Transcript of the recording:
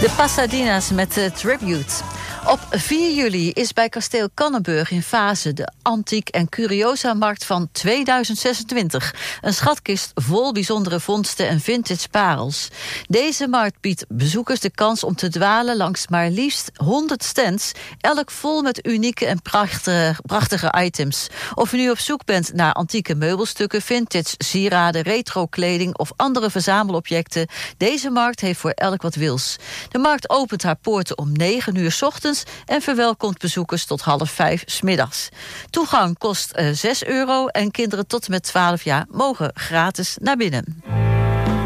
De Pasadena's met Tribute. Op 4 juli is bij kasteel Kannenburg in Vaassen de Antiek- en Curiosa-markt van 2026. Een schatkist vol bijzondere vondsten en vintage parels. Deze markt biedt bezoekers de kans om te dwalen langs maar liefst 100 stands, elk vol met unieke en prachtige items. Of u nu op zoek bent naar antieke meubelstukken, vintage sieraden, retro-kleding of andere verzamelobjecten, deze markt heeft voor elk wat wils. De markt opent haar poorten om 9 uur 's ochtends en verwelkomt bezoekers tot 4:30 's middags. Toegang kost €6 en kinderen tot en met 12 jaar mogen gratis naar binnen.